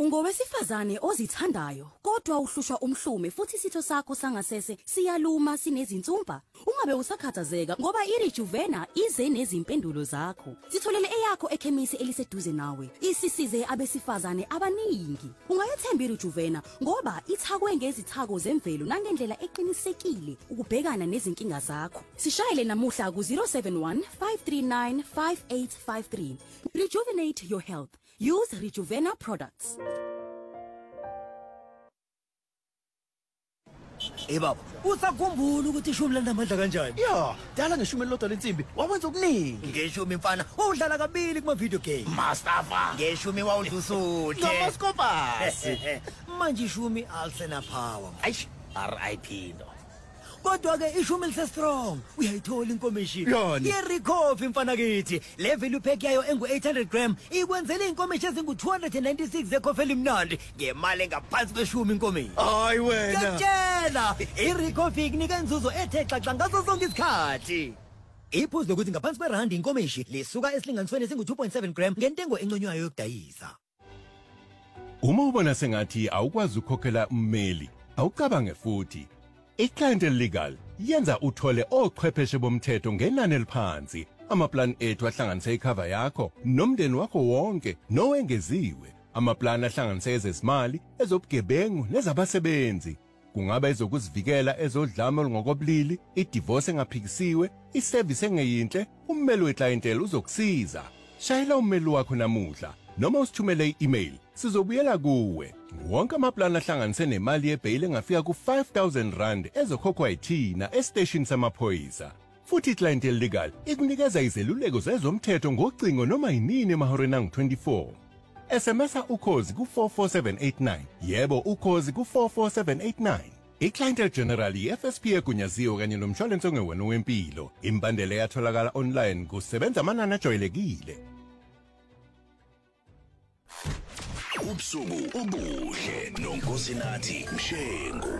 Ungowesifazane ozithandayo, kodwa uhlushwa umhlume futhi isitho sakho sangasese siyaluma sinezinsumpa. Ungabe usakhathazeka ngoba iRejuvena ize nezimpendulo zakho. Sitholele eyakho ekhemisi eliseduze nawe. Isisize abesifazane abaningi. Ungayethemba iRejuvena ngoba ithakwe ngezithako zemvelo nangendlela eqinisekile ukubhekana nezinkinga zakho. Sishayele namuhla ku 071 539 5853. Rejuvenate your health. Use Rejuvena products. Baba, usakhumbula ukuthi ishumi lanamandla kanjani? Ya, dala ngeshumi elilodwa lensimbi, wawenza okuningi. Ngeshumi mfana, wawudlala kabili kuma video game. Mustafa, Ngeshumi wawudusuthe. Nomaskopas. Manje ishumi alisena power. Aish, RIP no. Kodwa ke ishumi lise strong. Uyayithola inkomishini. Yani. Ye-recovery mfana kithi. Le value pack yayo engu 800 gram ikwenzela inkomishi ezingu 296 zecoffee elimnandi ngemali engaphansi kweshumi inkomishi. Hayi wena. Ngiyatshela, i-recovery inika inzuzo ethe xaxa ngaso sonke isikhathi. Iphuzu lokuthi ngaphansi kwerandi inkomishi lisuka esilinganisweni esingu 2.7 gram ngentengo enconywayo yokudayisa. Uma ubona sengathi awukwazi ukukhokhela ummeli, awucabange futhi. iClient Legal yenza uthole ochwepheshe bomthetho ngenani eliphansi. Amaplan ethu ahlanganise icover yakho nomndeni wakho wonke nowengeziwe. Amaplan ahlanganise ezezimali, ezobugebengu nezabasebenzi. Kungaba ezokuzivikela ezodlame olungokobulili, idivorce engaphikisiwe, iservice engeyinhle, ummeli weclientele uzokusiza. Shayela ummeli wakho namuhla noma usithumele i-email. Sizobuyela kuwe. Wonke amaplan ahlanganise nemali yebail engafika ku5,000 rand ezokhokhwa yithina estation samaphoyisa. Futhi iClient Legal ikunikeza izeluleko zezomthetho ngocingo noma yinini emahoreni angu-24. SMS ukhozi ku44789. Yebo ukhozi ku44789. iClient General FSP egunyaziwe kanye nomshwalense ongewena wempilo. Imbandela yatholakala online kusebenza amanani ajwayelekile. Ubusuku obuhle noNkosinathi Mshengu.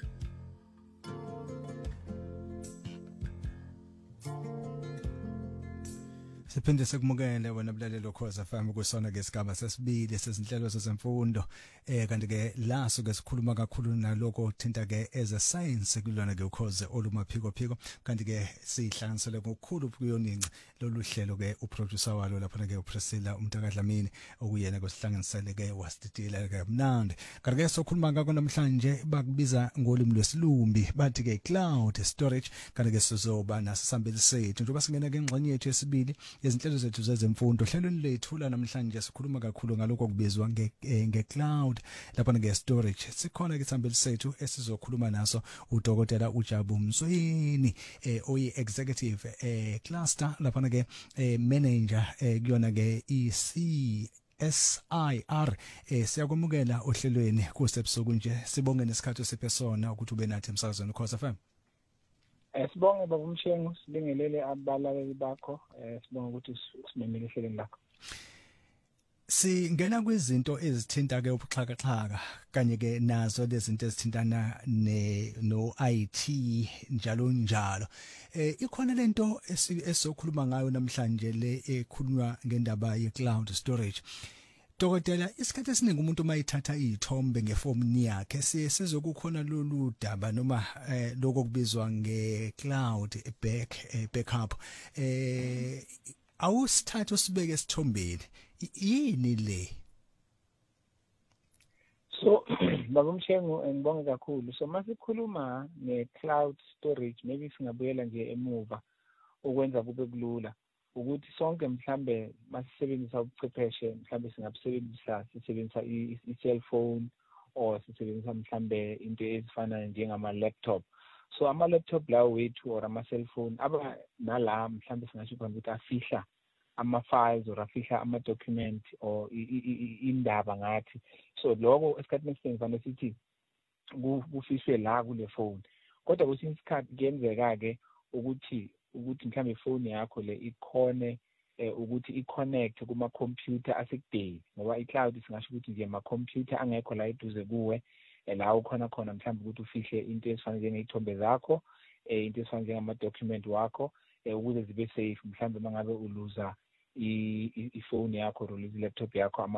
Siphinde sekumukele wena bulalelo Khoza FM kusona ke sigaba sesibili sezinhlelo zezemfundo kanti ke laso ke sikhuluma kakhulu naloko thinta ke as a science kulona ke ukhoze olumaphiko phiko kanti ke sihlanganisele ngokukhulu kuyoninci lolu hlelo ke uproducer walo lapha ke uPriscilla uMntakadlamini okuyena kwesihlanganisele ke wasitidila ke mnandi kanti ke sokhuluma ngako namhlanje bakubiza ngolimi lwesilumbi bathi ke cloud storage kanti ke sizoba nasisambeli sethu njengoba singena ke engxenye yethu yesibili izinhlelo zethu zezemfundo hlelweni lethu la namhlanje sikhuluma kakhulu ngaloko kubizwa nge-cloud lapha nge-storage sikhona ke isambeli sethu esizokhuluma naso uDokotela uJabu Msweni oyi-executive cluster lapha ke manager kuyona ke SIR siyakwamukela ohlelweni kusebusuku nje sibonge nesikhathi siphesona ukuthi ube nathi emsakazweni Khoza FM. Sibonge baba Mshengu sibingelele abalaleli bakho sibonge ukuthi simemele ehlelweni lakho. Singena kwizinto ezithinta ke ubuxhakaxhaka kanye ke nazo lezinto ezithintana no IT njalo njalo. Ikhona lento esokhuluma ngayo namhlanje le ekhulunywa ngendaba ye cloud storage. Dokotela isikhathi esiningi umuntu mayithatha izithombe ngefoni yakhe sizokukhona lolu daba noma lokho kubizwa nge-cloud backup awusithatha usibeke esithombeni yini le? So baba Mshengu ngibonge kakhulu. So masikhuluma nge-cloud storage maybe singabuyela nje emuva ukwenza kube kulula ukuthi sonke mhlambe masisebenzisa ubuchwepheshe mhlambe sisebenzisa i-cellphone or sisebenzisa mhlambe into ezifana njengama laptop. So ama laptop lawo wethu or ama cellphone aba nala mhlambe singasho ukuthi afihla ama files or afihla ama document or indaba ngathi. So lokho esikhathini esiningi fanele sithi kufishwe la kule phone. Kodwa kwesinye isikhathi kuyenzeka ke ukuthi mhlambe ifoni yakho le ikhone ukuthi i-connect kuma computer asekudeni ngoba i-cloud singasho ukuthi nje ama computer angekho la eduze kuwe la ukhona mhlambe ukuthi ufihle into ezifana njengezithombe zakho into ezifana njengama document wakho ukuze zibe safe mhlambe mangabe uluza ifoni yakho or uluza laptop yakho